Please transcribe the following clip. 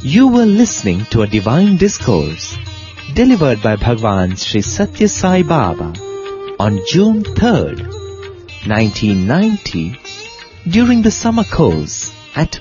You were listening to a divine discourse delivered by Bhagwan Sri Satya Sai Baba on June 3rd, 1990 during the summer course.